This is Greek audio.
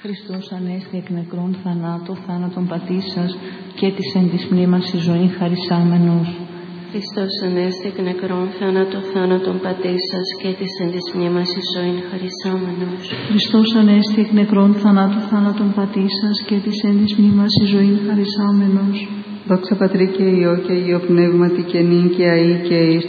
Χριστός ανέστη εκ νεκρών θανάτου, θάνατον πατήσας και της εν της μνήμας η ζωή χαρισάμενος. Χριστός ανέστη εκ νεκρών θάνατου, θάνατον πατήσας και της εν της μνήμας η ζωή χαρισάμενος. Χριστός ανέστη εκ νεκρών θανάτου, θάνατον πατήσας και της εν της μνήμας η ζωή χαρισάμενος. Δόξα Πατρί και Υιό και Υιό Πνεύματι και νυν και αεί και εις